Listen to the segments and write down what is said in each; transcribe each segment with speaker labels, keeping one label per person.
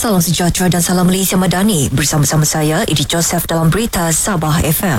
Speaker 1: Salam sejahtera dan salam Malaysia Madani. Bersama-sama saya, Edi Joseph dalam Berita Sabah FM.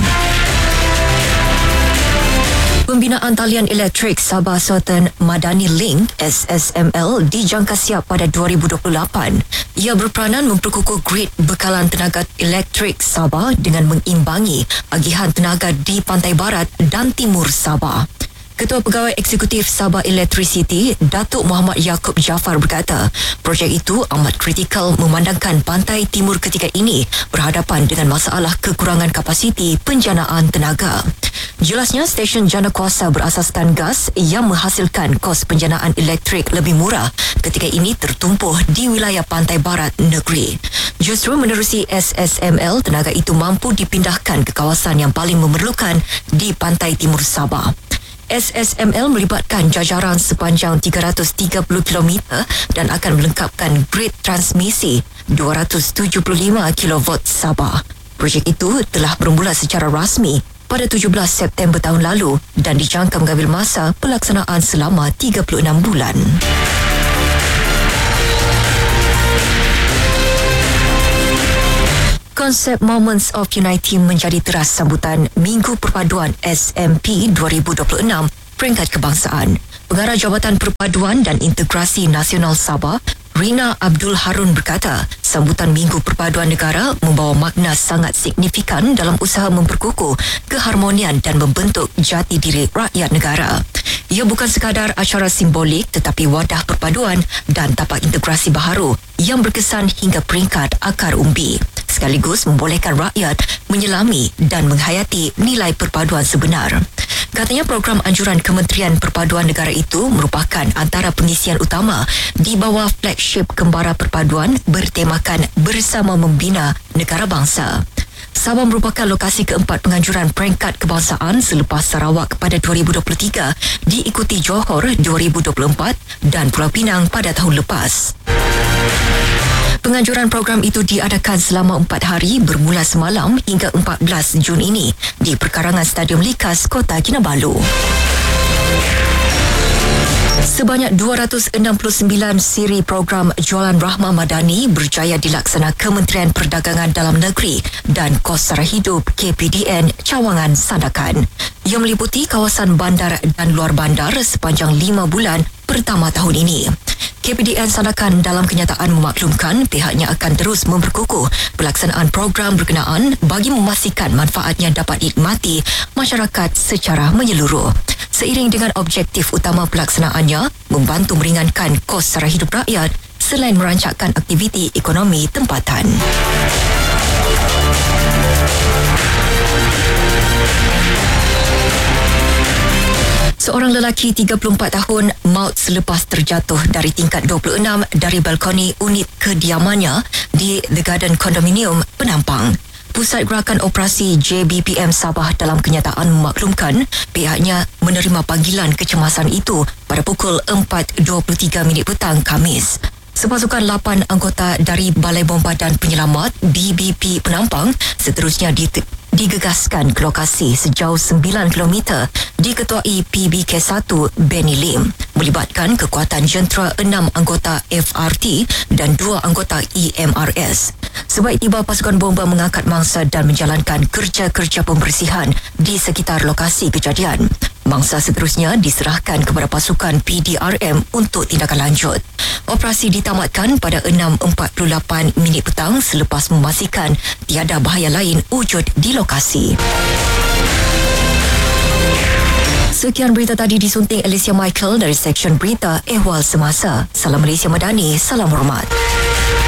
Speaker 1: Pembinaan talian elektrik Sabah Sultan Madani Link SSML dijangka siap pada 2028. Ia berperanan memperkukuh grid bekalan tenaga elektrik Sabah dengan mengimbangi agihan tenaga di pantai barat dan timur Sabah. Ketua Pegawai Eksekutif Sabah Electricity, Datuk Muhammad Yaakob Jaafar berkata, projek itu amat kritikal memandangkan pantai timur ketika ini berhadapan dengan masalah kekurangan kapasiti penjanaan tenaga. Jelasnya, stesen jana kuasa berasaskan gas yang menghasilkan kos penjanaan elektrik lebih murah ketika ini tertumpuh di wilayah pantai barat negeri. Justru menerusi SSML, tenaga itu mampu dipindahkan ke kawasan yang paling memerlukan di pantai timur Sabah. SSML melibatkan jajaran sepanjang 330 km dan akan melengkapkan grid transmisi 275 kV Sabah. Projek itu telah bermula secara rasmi pada 17 September tahun lalu dan dijangka mengambil masa pelaksanaan selama 36 bulan. Konsep Moments of Unity menjadi teras sambutan Minggu Perpaduan SMP 2026 peringkat kebangsaan. Pengarah Jabatan Perpaduan dan Integrasi Nasional Sabah, Rina Abdul Harun berkata, sambutan Minggu Perpaduan Negara membawa makna sangat signifikan dalam usaha memperkukuh keharmonian dan membentuk jati diri rakyat negara. Ia bukan sekadar acara simbolik tetapi wadah perpaduan dan tapak integrasi baharu yang berkesan hingga peringkat akar umbi, sekaligus membolehkan rakyat menyelami dan menghayati nilai perpaduan sebenar. Katanya program anjuran Kementerian Perpaduan Negara itu merupakan antara pengisian utama di bawah flagship Kembara Perpaduan bertemakan Bersama Membina Negara Bangsa. Sabah merupakan lokasi keempat penganjuran peringkat kebangsaan selepas Sarawak pada 2023, diikuti Johor 2024 dan Pulau Pinang pada tahun lepas. Penganjuran program itu diadakan selama 4 hari bermula semalam hingga 14 Jun ini di perkarangan Stadium Likas, Kota Kinabalu. Sebanyak 269 siri program Jualan Rahmah Madani berjaya dilaksana Kementerian Perdagangan Dalam Negeri dan Kos Sara Hidup KPDN Cawangan Sandakan. Ia meliputi kawasan bandar dan luar bandar sepanjang 5 bulan pertama tahun ini. KPDN Sandakan dalam kenyataan memaklumkan pihaknya akan terus memperkukuh pelaksanaan program berkenaan bagi memastikan manfaatnya dapat dinikmati masyarakat secara menyeluruh. Seiring dengan objektif utama pelaksanaannya, membantu meringankan kos sara hidup rakyat selain merancangkan aktiviti ekonomi tempatan. Seorang lelaki 34 tahun maut selepas terjatuh dari tingkat 26 dari balkoni unit kediamannya di The Garden Condominium, Penampang. Pusat Gerakan Operasi JBPM Sabah dalam kenyataan memaklumkan pihaknya menerima panggilan kecemasan itu pada pukul 4.23 petang Khamis. Sepasukan 8 anggota dari Balai Bomba dan Penyelamat BBP Penampang seterusnya digegaskan ke lokasi sejauh 9 km diketuai PBK1 Benny Lim, melibatkan kekuatan jentera 6 anggota FRT dan 2 anggota EMRS. Sebaik tiba, pasukan bomba mengangkat mangsa dan menjalankan kerja-kerja pembersihan di sekitar lokasi kejadian. Mangsa seterusnya diserahkan kepada pasukan PDRM untuk tindakan lanjut. Operasi ditamatkan pada 6.48 petang selepas memastikan tiada bahaya lain wujud di lokasi. Sekian berita tadi disunting Alicia Michael dari Seksyen Berita Ehwal Semasa. Salam Malaysia Madani, salam hormat.